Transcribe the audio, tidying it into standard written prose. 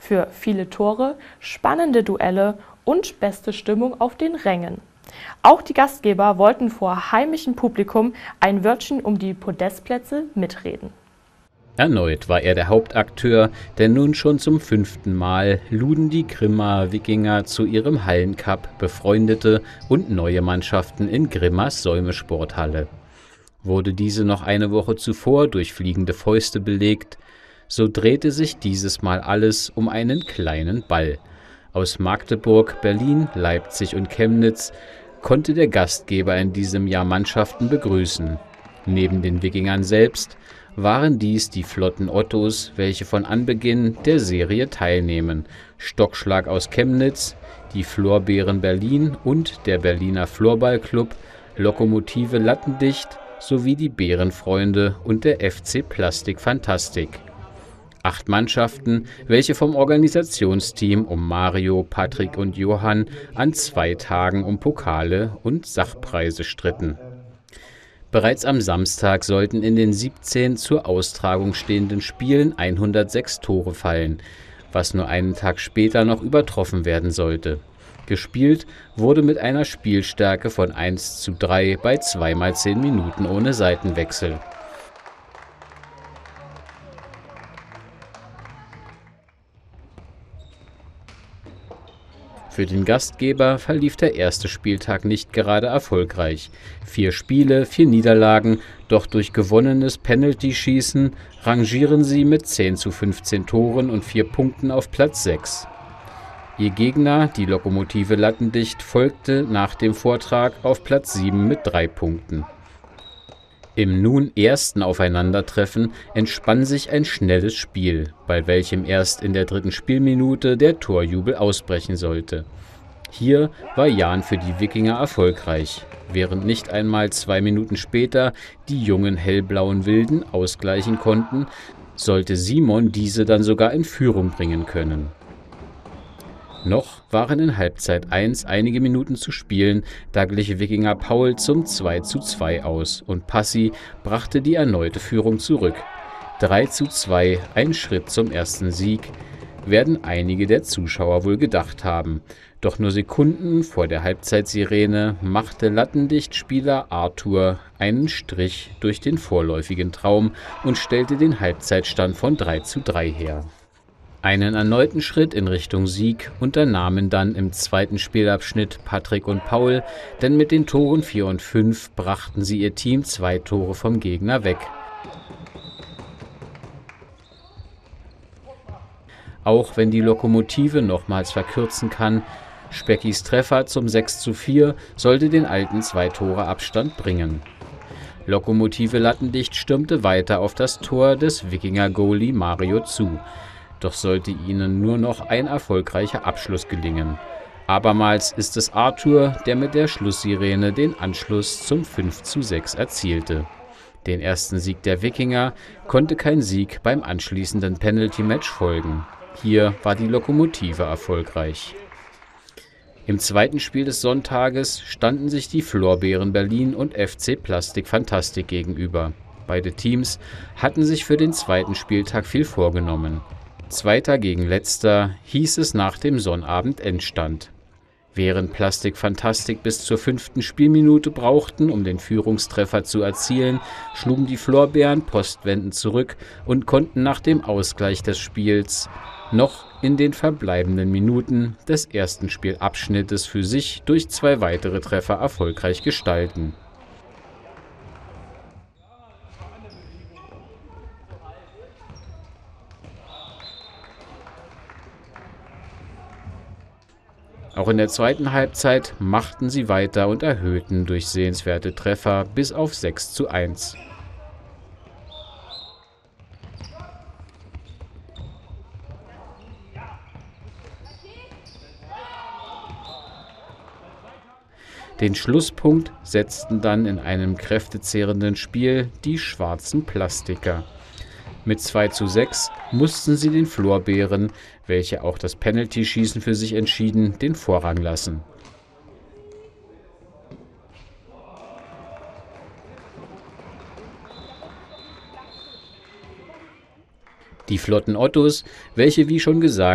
für viele Tore, spannende Duelle und beste Stimmung auf den Rängen. Auch die Gastgeber wollten vor heimischem Publikum ein Wörtchen um die Podestplätze mitreden. Erneut war er der Hauptakteur, denn nun schon zum 5. Mal luden die Grimmaer Wikinger zu ihrem Hallencup befreundete und neue Mannschaften in Grimmers Säume-Sporthalle. Wurde diese noch eine Woche zuvor durch fliegende Fäuste belegt, so drehte sich dieses Mal alles um einen kleinen Ball. Aus Magdeburg, Berlin, Leipzig und Chemnitz konnte der Gastgeber in diesem Jahr Mannschaften begrüßen. Neben den Wikingern selbst waren dies die Flotten Ottos, welche von Anbeginn der Serie teilnehmen, Stockschlag aus Chemnitz, die Florbeeren Berlin und der Berliner Florballclub, Lokomotive Lattendicht sowie die Bärenfreunde und der FC Plastik Fantastik. 8 Mannschaften, welche vom Organisationsteam um Mario, Patrick und Johann an 2 Tagen um Pokale und Sachpreise stritten. Bereits am Samstag sollten in den 17 zur Austragung stehenden Spielen 106 Tore fallen, was nur einen Tag später noch übertroffen werden sollte. Gespielt wurde mit einer Spielstärke von 1:3 bei 2 mal 10 Minuten ohne Seitenwechsel. Für den Gastgeber verlief der erste Spieltag nicht gerade erfolgreich. 4 Spiele, 4 Niederlagen, doch durch gewonnenes Penaltyschießen rangieren sie mit 10:15 Toren und 4 Punkten auf Platz 6. Ihr Gegner, die Lokomotive Lattendicht, folgte nach dem Vortrag auf Platz 7 mit 3 Punkten. Im nun ersten Aufeinandertreffen entspann sich ein schnelles Spiel, bei welchem erst in der 3. Spielminute der Torjubel ausbrechen sollte. Hier war Jan für die Wikinger erfolgreich, während nicht einmal 2 Minuten später die jungen hellblauen Wilden ausgleichen konnten, sollte Simon diese dann sogar in Führung bringen können. Noch waren in Halbzeit 1 einige Minuten zu spielen, da glich Wikinger Paul zum 2:2 aus und Passi brachte die erneute Führung zurück. 3:2, ein Schritt zum ersten Sieg, werden einige der Zuschauer wohl gedacht haben. Doch nur Sekunden vor der Halbzeitsirene machte Lattendicht-Spieler Arthur einen Strich durch den vorläufigen Traum und stellte den Halbzeitstand von 3:3 her. Einen erneuten Schritt in Richtung Sieg unternahmen dann im zweiten Spielabschnitt Patrick und Paul, denn mit den Toren 4 und 5 brachten sie ihr Team 2 Tore vom Gegner weg. Auch wenn die Lokomotive nochmals verkürzen kann, Speckis Treffer zum 6:4 sollte den alten 2 Tore Abstand bringen. Lokomotive Lattendicht stürmte weiter auf das Tor des Wikinger-Goalie Mario zu. Doch sollte ihnen nur noch ein erfolgreicher Abschluss gelingen. Abermals ist es Arthur, der mit der Schlusssirene den Anschluss zum 5:6 erzielte. Den ersten Sieg der Wikinger konnte kein Sieg beim anschließenden Penalty-Match folgen. Hier war die Lokomotive erfolgreich. Im zweiten Spiel des Sonntages standen sich die Florbeeren Berlin und FC Plastik Fantastik gegenüber. Beide Teams hatten sich für den zweiten Spieltag viel vorgenommen. Zweiter gegen Letzter hieß es nach dem Sonnabend-Endstand. Während Plastik Fantastik bis zur 5. Spielminute brauchten, um den Führungstreffer zu erzielen, schlugen die Florbeeren postwendend zurück und konnten nach dem Ausgleich des Spiels noch in den verbleibenden Minuten des ersten Spielabschnittes für sich durch 2 weitere Treffer erfolgreich gestalten. Auch in der zweiten Halbzeit machten sie weiter und erhöhten durch sehenswerte Treffer bis auf 6:1. Den Schlusspunkt setzten dann in einem kräftezehrenden Spiel die schwarzen Plastiker. Mit 2:6 mussten sie den Florbeeren, welche auch das Penaltyschießen für sich entschieden, den Vorrang lassen. Die Flotten Ottos, welche wie schon gesagt